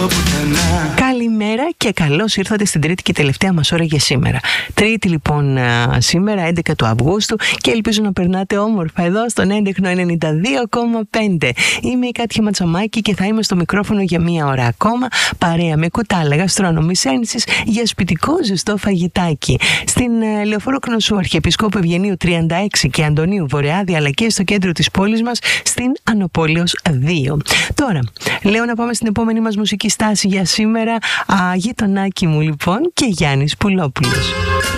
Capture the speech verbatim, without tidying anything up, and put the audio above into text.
πουθενά. Καλημέρα και καλώς ήρθατε στην τρίτη και τελευταία μας ώρα για σήμερα. Τρίτη λοιπόν σήμερα, έντεκα του Αυγούστου, και ελπίζω να περνάτε όμορφα εδώ στον έντεχνο ενενήντα δύο κόμμα πέντε. Είμαι η Κάτια Ματσαμάκη και θα είμαι στο μικρόφωνο για μία ώρα ακόμα, παρέα με κουτάλα γαστρόνομης ένσης για σπιτικό ζεστό φαγητάκι. Στην uh, Λεωφόρο Κνωσού, Αρχιεπισκόπου Ευγενίου τριάντα έξι και Αντωνίου Βορειάδη, αλλά και στο κέντρο της πόλης μας, στην Ανοπόλεως δύο. Τώρα, λέω να πάμε στην επόμενη μας μουσική στάση για σήμερα. Α, γειτονάκι μου λοιπόν και Γιάννης Πουλόπουλος.